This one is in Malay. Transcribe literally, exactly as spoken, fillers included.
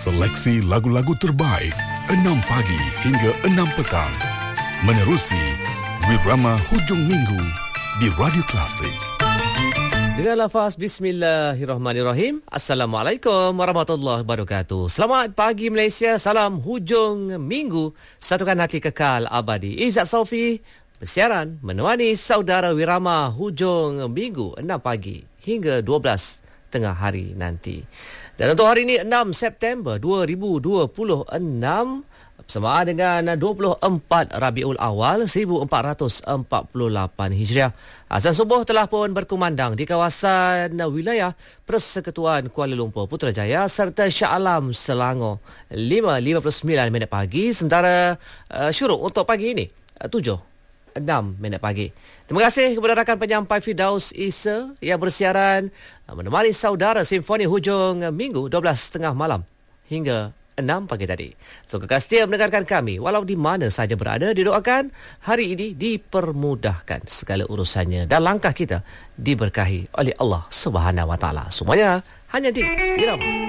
Seleksi lagu-lagu terbaik enam pagi hingga enam petang. Menerusi Wirama Hujung Minggu di Radio Klasik. Dengan lafaz Bismillahirrahmanirrahim. Assalamualaikum warahmatullahi wabarakatuh. Selamat pagi Malaysia. Salam hujung minggu. Satukan hati kekal abadi. Izzat Saufi bersiaran menemani saudara Wirama hujung minggu enam pagi hingga dua belas tengah hari nanti. Dan untuk hari ini enam September dua ribu dua puluh enam bersamaan dengan dua puluh empat Rabiul Awal seribu empat ratus empat puluh lapan Hijriah. Azan subuh telah pun berkumandang di kawasan wilayah Persekutuan Kuala Lumpur, Putrajaya serta Shah Alam, Selangor. lima lima puluh sembilan minit pagi, sementara uh, syuruk untuk pagi ini uh, tujuh enam minit pagi. Terima kasih kepada rakan penyampai Firdaus Isa yang bersiaran uh, menemani saudara Simfoni hujung minggu dua belas tiga puluh malam hingga enam pagi tadi. So, kekal setia mendengarkan kami walau di mana saja berada. Didoakan hari ini dipermudahkan segala urusannya dan langkah kita diberkahi oleh Allah Subhanahu Wa Taala. Semuanya hanya di Wirama.